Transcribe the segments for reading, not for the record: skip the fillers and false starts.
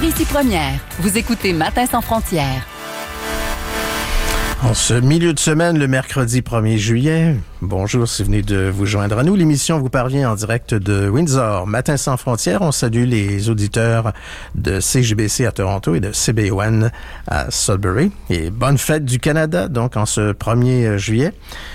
Ici Première, vous écoutez Matin sans frontières. En ce milieu de semaine, le mercredi 1er juillet, bonjour si vous venez de vous joindre à nous. L'émission vous parvient en direct de Windsor. Matin sans frontières, on salue les auditeurs de CJBC à Toronto et de CBON à Sudbury. Et bonne fête du Canada, donc en ce 1er juillet.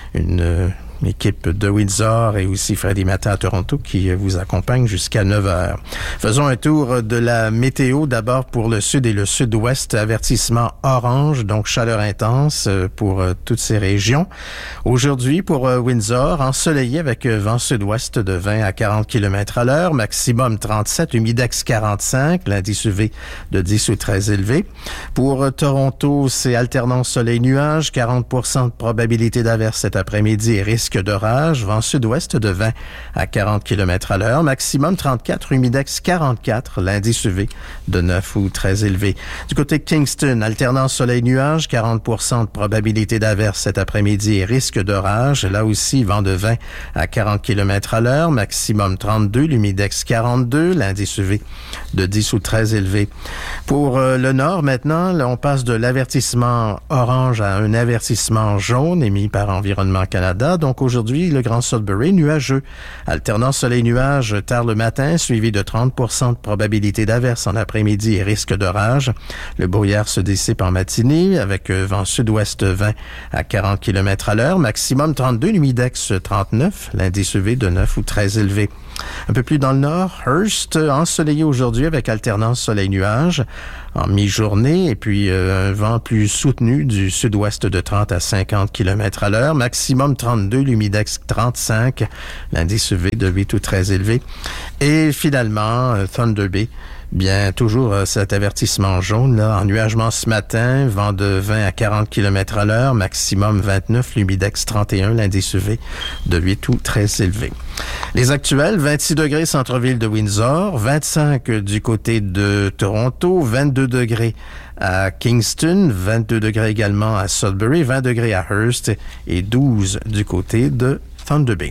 Une équipe de Windsor et aussi Freddy Matin à Toronto qui vous accompagne jusqu'à 9h. Faisons un tour de la météo d'abord pour le sud et le sud-ouest. Avertissement orange, donc chaleur intense pour toutes ces régions. Aujourd'hui pour Windsor, ensoleillé avec vent sud-ouest de 20 à 40 km à l'heure, maximum 37, humidex 45, l'indice UV de 10 ou très élevé. Pour Toronto, c'est alternance soleil-nuage, 40% de probabilité d'averse cet après-midi et risque d'orage, vent sud-ouest de 20 à 40 km à l'heure, maximum 34, humidex 44, l'indice UV de 9 ou très élevé. Du côté de Kingston, alternance soleil-nuage, 40% de probabilité d'averse cet après-midi et risque d'orage, là aussi vent de 20 à 40 km à l'heure, maximum 32, l'humidex 42, l'indice UV de 10 ou très élevé. Pour le nord maintenant, là, on passe de l'avertissement orange à un avertissement jaune émis par Environnement Canada. Donc aujourd'hui, le Grand Sudbury, nuageux. Alternance soleil-nuage tard le matin, suivi de 30% de probabilité d'averse en après-midi et risque d'orage. Le brouillard se dissipe en matinée avec vent sud-ouest 20 à 40 km à l'heure. Maximum 32, l'humidex 39, l'indice UV de 9 ou très élevé. Un peu plus dans le nord, Hearst, ensoleillé aujourd'hui avec alternance soleil-nuage en mi-journée et puis un vent plus soutenu du sud-ouest de 30 à 50 km à l'heure. Maximum 32, l'humidex 35, l'indice UV de 8 ou très élevé. Et finalement, Thunder Bay, bien toujours cet avertissement jaune, là, ennuagement ce matin, vent de 20 à 40 km à l'heure, maximum 29, l'humidex 31, l'indice UV de 8 ou très élevé. Les actuels, 26 degrés centre-ville de Windsor, 25 du côté de Toronto, 22 degrés à Kingston, 22 degrés également à Sudbury, 20 degrés à Hearst et 12 du côté de Thunder Bay.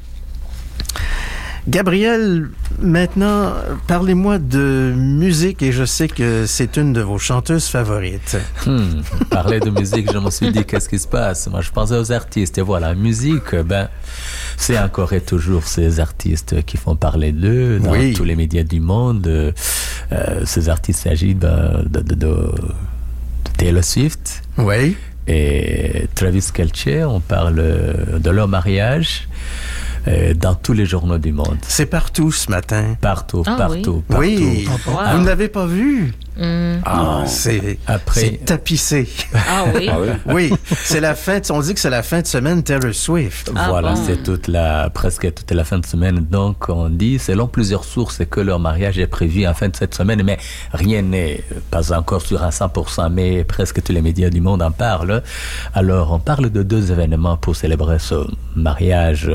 Gabrielle, maintenant, parlez-moi de musique et je sais que c'est une de vos chanteuses favorites. Parler de musique, je me suis dit, qu'est-ce qui se passe? Moi, je pensais aux artistes et voilà, musique, c'est encore et toujours ces artistes qui font parler d'eux dans tous les médias du monde. Ces artistes s'agissent de Taylor Swift. Oui. Et Travis Kelce, on parle de leur mariage. Dans tous les journaux du monde. C'est partout ce matin. Partout. Oui. Wow. Vous ne l'avez pas vu? C'est tapissé. Ah oui? Oui, c'est la fin, on dit que c'est la fin de semaine Taylor Swift. Voilà, c'est presque toute la fin de semaine. Donc, on dit, selon plusieurs sources, que leur mariage est prévu en fin de cette semaine, mais rien n'est pas encore sûr à 100%, mais presque tous les médias du monde en parlent. Alors, on parle de deux événements pour célébrer ce mariage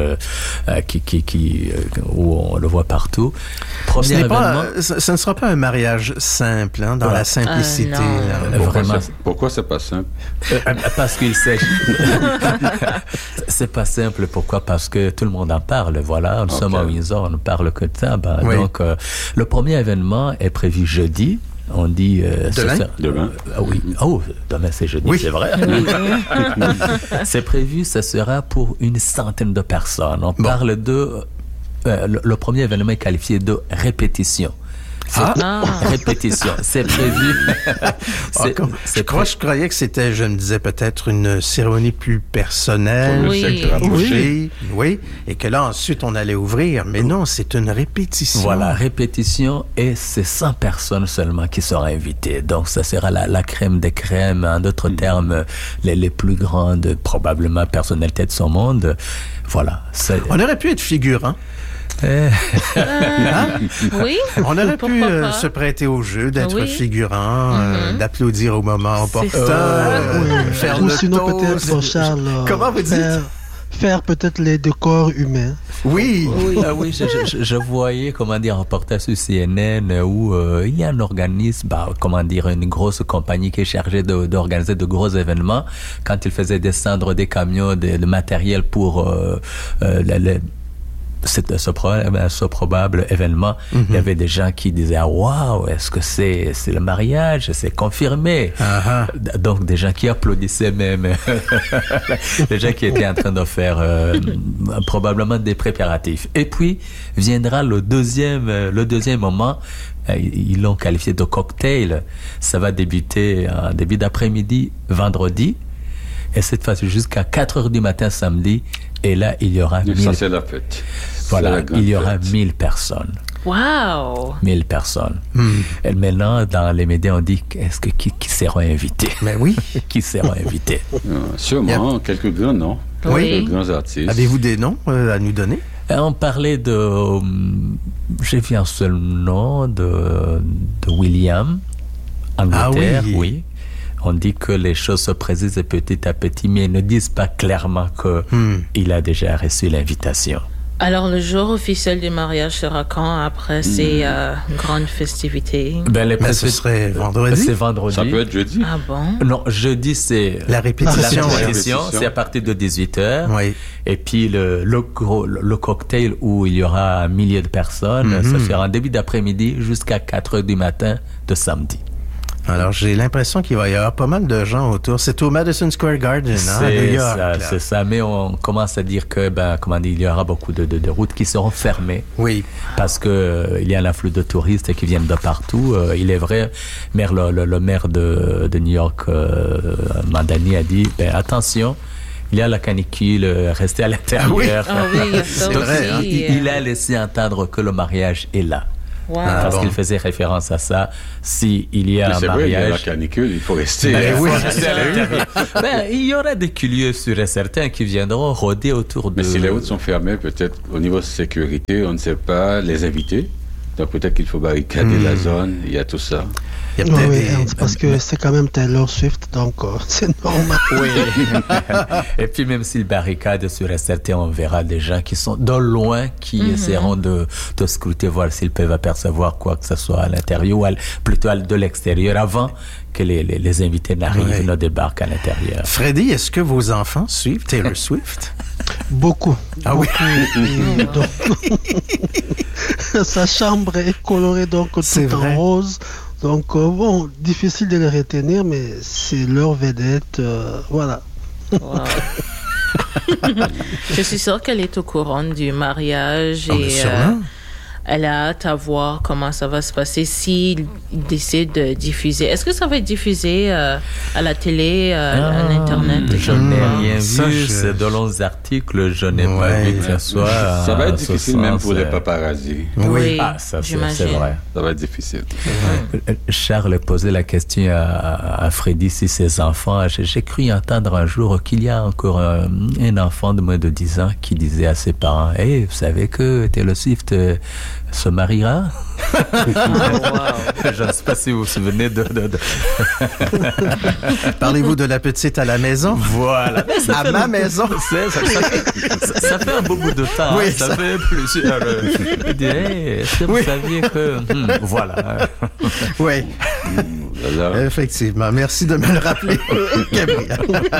où on le voit partout. Ce ne sera pas un mariage simple, dans la simplicité. Pourquoi c'est pas simple? Parce qu'il s'agit... C'est pas simple. Pourquoi? Parce que tout le monde en parle. Voilà, nous sommes à Windsor, on ne parle que de ça. Donc, le premier événement est prévu jeudi. On dit... Demain? Oui. Oh, demain c'est jeudi, c'est vrai. C'est prévu, ça sera pour une centaine de personnes. On parle de... le premier événement est qualifié de répétition. Répétition, c'est prévu. Je croyais que c'était, je me disais, peut-être une cérémonie plus personnelle. Oui, et que là, ensuite, on allait ouvrir. Mais non, c'est une répétition. Voilà, répétition, et c'est 100 personnes seulement qui seront invitées. Donc, ça sera la crème des crèmes, en d'autres termes, les plus grandes, probablement, personnalités de son monde. Voilà. On aurait pu être figurant. Oui. On aurait pu se prêter au jeu, d'être figurant, d'applaudir au moment opportun, faire ou le sinon toast. peut-être, Charles, Comment vous dites? Faire peut-être les décors humains. Oui. Je voyais, un reportage sur CNN où il y a un organisme, une grosse compagnie qui est chargée d'organiser de gros événements. Quand ils faisaient descendre des camions de matériel pour ce probable événement, il y avait des gens qui disaient « Waouh, est-ce que c'est le mariage? C'est confirmé. » Donc, des gens qui applaudissaient même. Des gens qui étaient en train de faire probablement des préparatifs. Et puis, viendra le deuxième moment. Ils l'ont qualifié de cocktail. Ça va débuter en début d'après-midi, vendredi. Et cette fois, jusqu'à 4 heures du matin, samedi. Et là, il y aura 1000... Ça, c'est la fête. Voilà, il y aura 1000 personnes. Wow! 1000 personnes. Et maintenant, dans les médias, on dit qui seront invités? Mais oui. Qui seront invités? Sûrement, quelques grands noms. Oui. Quelques grands artistes. Avez-vous des noms à nous donner? On parlait de... J'ai vu un seul nom de William, Angleterre, oui. On dit que les choses se précisent petit à petit, mais ils ne disent pas clairement qu'il a déjà reçu l'invitation. Alors, le jour officiel du mariage sera quand après ces grandes festivités? Mais ce serait vendredi. C'est vendredi. Ça peut être jeudi. Ah bon? Non, jeudi, c'est... La répétition. C'est à partir de 18h. Oui. Et puis, le cocktail où il y aura 1 millier de personnes, ça sera en début d'après-midi jusqu'à 4h du matin de samedi. Alors, j'ai l'impression qu'il va y avoir pas mal de gens autour. C'est au Madison Square Garden, à New York. C'est ça, mais on commence à dire que, il y aura beaucoup de routes qui seront fermées. Parce que il y a un afflux de touristes qui viennent de partout. Il est vrai, le maire de New York, Mandani, a dit, attention, il y a la canicule, restez à l'intérieur. C'est vrai. Il a laissé entendre que le mariage est là. Wow. Parce qu'il faisait référence à ça. S'il y a un mariage... Vrai, il y a la canicule, il faut rester. Il y aura des curieux sûrs et certains qui viendront rôder autour de... Mais si les routes sont fermées, peut-être au niveau de sécurité, on ne sait pas les inviter. Donc peut-être qu'il faut barricader la zone, il y a tout ça. Parce que c'est quand même Taylor Swift, donc c'est normal. Oui. Et puis même s'il barricade sur certains, on verra des gens qui sont de loin, qui essaieront de scruter, voir s'ils peuvent apercevoir quoi que ce soit à l'intérieur, ou plutôt de l'extérieur, avant que les invités n'arrivent, ne débarquent à l'intérieur. Freddy, est-ce que vos enfants suivent Taylor Swift? Beaucoup. Ah oui? Donc, sa chambre est colorée donc tout en rose. Donc, difficile de les retenir, mais c'est leur vedette, voilà. Wow. Je suis sûre qu'elle est au courant du mariage et elle a hâte à voir comment ça va se passer s'il décide de diffuser. Est-ce que ça va être diffusé à la télé, à l'Internet? Je n'ai rien vu, c'est de longs articles, je n'ai pas vu que ce soit... Ça va être difficile même pour les paparazzis. Oui, ça c'est vrai. Ça va être difficile. Charles posait la question à Freddy si ses enfants... J'ai cru entendre un jour qu'il y a encore un enfant de moins de 10 ans qui disait à ses parents « Hey, vous savez que Taylor Swift... se mariera. Je ne sais pas si vous vous souvenez de... Parlez-vous de la petite à la maison? Voilà. À ma maison? Ça fait un beau bout de temps. Oui, ça fait plusieurs... est-ce que vous saviez que... voilà. Oui. Effectivement. Merci de me le rappeler, Gabriel.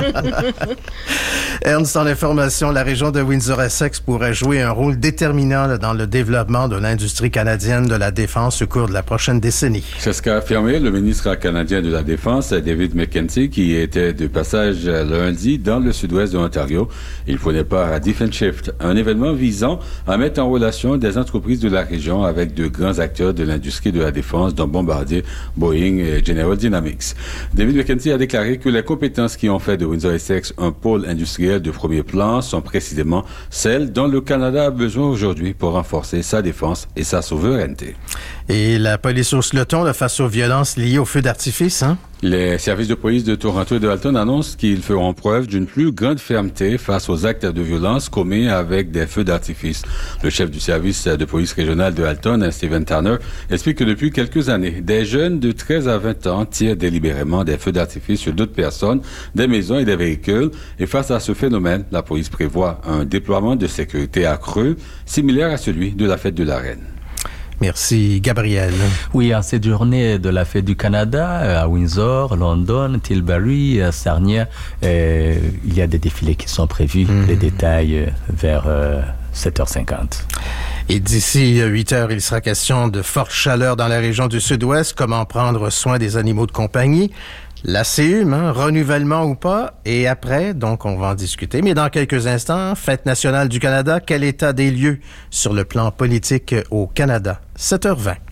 Ernst, en information, la région de Windsor-Essex pourrait jouer un rôle déterminant dans le développement de l'industrie canadienne de la défense au cours de la prochaine décennie. C'est ce qu'a affirmé le ministre canadien de la Défense, David McKenzie, qui était de passage lundi dans le sud-ouest de l'Ontario. Il prenait part à Defense Shift, un événement visant à mettre en relation des entreprises de la région avec de grands acteurs de l'industrie de la défense, dont Bombardier, Boeing et General Dynamics. David McKenzie a déclaré que les compétences qui ont fait de Windsor-Essex un pôle industriel de premier plan sont précisément celles dont le Canada a besoin aujourd'hui pour renforcer sa défense et sa souveraineté. Et la police hausse le ton face aux violences liées aux feux d'artifice, hein? Les services de police de Toronto et de Halton annoncent qu'ils feront preuve d'une plus grande fermeté face aux actes de violence commis avec des feux d'artifice. Le chef du service de police régional de Halton, Stephen Tanner, explique que depuis quelques années, des jeunes de 13 à 20 ans tirent délibérément des feux d'artifice sur d'autres personnes, des maisons et des véhicules. Et face à ce phénomène, la police prévoit un déploiement de sécurité accru, similaire à celui de la fête de la Reine. Merci, Gabriel. Oui, en cette journée de la Fête du Canada, à Windsor, London, Tilbury, Sarnia, il y a des défilés qui sont prévus. Les détails vers 7h50. Et d'ici 8 heures, il sera question de forte chaleur dans la région du sud-ouest. Comment prendre soin des animaux de compagnie? La CUM, renouvellement ou pas? Et après, donc, on va en discuter. Mais dans quelques instants, Fête nationale du Canada, quel état des lieux sur le plan politique au Canada? 7h20.